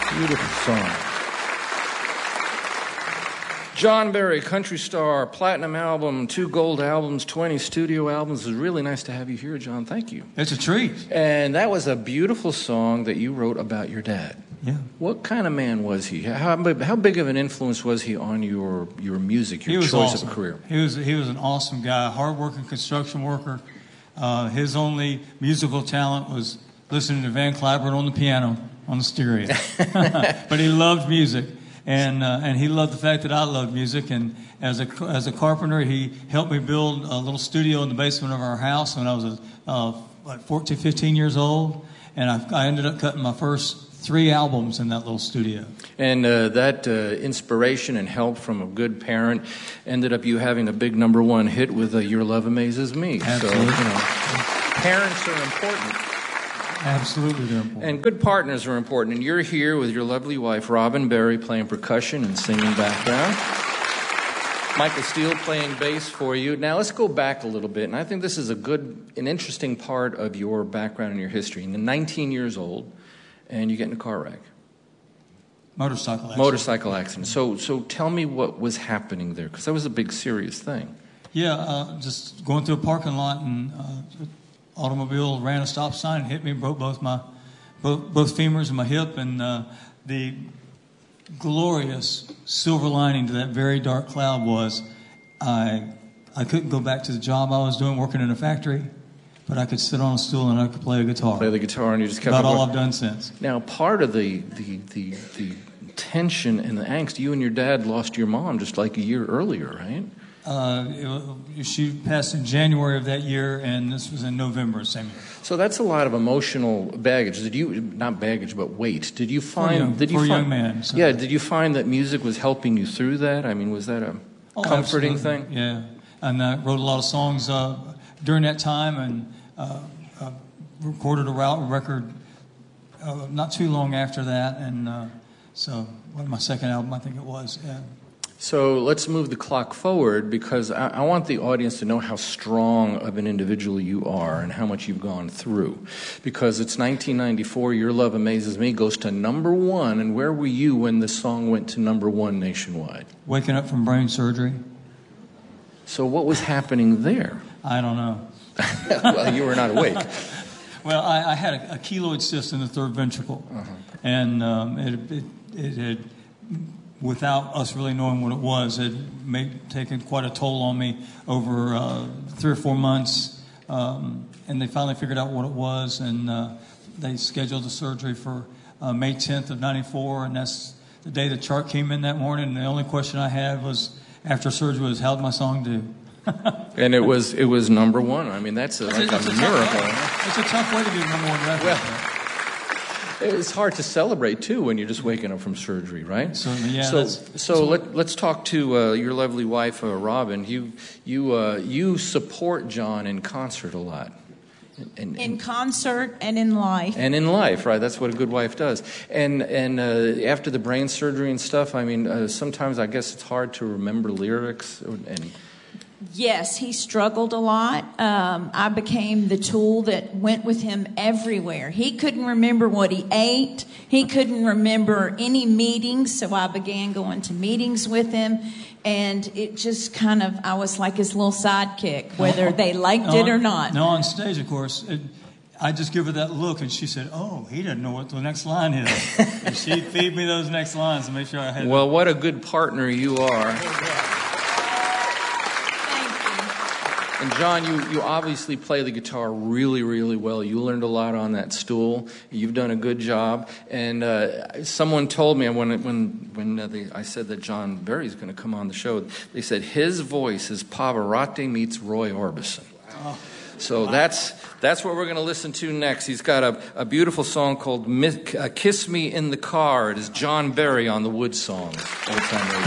Beautiful song. John Berry, country star, platinum album, 2 gold albums, 20 studio albums. It's really nice to have you here, John. Thank you. It's a treat. And that was a beautiful song that you wrote about your dad. Yeah. What kind of man was he? How big of an influence was he on your music, your choice awesome. of a career? He was an awesome guy, hard-working construction worker. His only musical talent was listening to Van Cliburn on the piano on the stereo. But he loved music. And he loved the fact that I loved music. And as a carpenter, he helped me build a little studio in the basement of our house when I was 14, 15 years old. And I ended up cutting my first 3 albums in that little studio. And that inspiration and help from a good parent ended up you having a big #1 hit with Your Love Amazes Me. Absolutely. So, parents are important. Absolutely, they're important. And good partners are important. And you're here with your lovely wife, Robin Berry, playing percussion and singing background. Michael Steele playing bass for you. Now let's go back a little bit. And I think this is an interesting part of your background and your history. You're 19 years old, and you get in a car wreck. Motorcycle accident. So tell me what was happening there, because that was a big, serious thing. Yeah, just going through a parking lot and automobile ran a stop sign and hit me, broke both femurs and my hip, and the glorious silver lining to that very dark cloud was I couldn't go back to the job I was doing, working in a factory, but I could sit on a stool and I could play a guitar. Play the guitar, and you just kept about all I've done since. Now, part of the tension and the angst, you and your dad lost your mom just like a year earlier, right? She passed in January of that year, and this was in November, same year. So that's a lot of emotional baggage. Not baggage, but weight. Did you find? For a young man. So. Yeah. Did you find that music was helping you through that? I mean, was that a comforting absolutely. thing? Yeah, and I wrote a lot of songs during that time, and recorded a record not too long after that, and so my second album, I think it was. Yeah. So let's move the clock forward, because I want the audience to know how strong of an individual you are and how much you've gone through. Because it's 1994, Your Love Amazes Me goes to #1, and where were you when this song went to #1 nationwide? Waking up from brain surgery. So what was happening there? I don't know. Well, you were not awake. Well, I had a keloid cyst in the third ventricle, and it had, without us really knowing what it was, had taken quite a toll on me over 3 or 4 months, and they finally figured out what it was, and they scheduled the surgery for May 10th of 94, and that's the day the chart came in that morning, and the only question I had was, after surgery, was, how'd my song do? And it was #1. I mean, that's like a miracle. It's a tough way to do #1 record. Well, it's hard to celebrate too when you're just waking up from surgery, right? Certainly, yeah. So let's talk to your lovely wife, Robin. You support John in concert a lot. In concert and in life. And in life, right? That's what a good wife does. And after the brain surgery and stuff, I mean, sometimes I guess it's hard to remember lyrics. Yes, he struggled a lot. I became the tool that went with him everywhere. He couldn't remember what he ate. He couldn't remember any meetings, so I began going to meetings with him. And it just kind of, I was like his little sidekick, whether they liked it or not. No, on stage, of course, I just give her that look, and she said, "Oh, he doesn't know what the next line is." And she'd feed me those next lines to make sure I had. Well, what a good partner you are. And John, you obviously play the guitar really, really well. You learned a lot on that stool. You've done a good job. And someone told me when I said that John Berry's going to come on the show, they said his voice is Pavarotti meets Roy Orbison. Wow. So that's what we're going to listen to next. He's got a beautiful song called "Kiss Me in the Car." It is John Berry on the Wood Songs.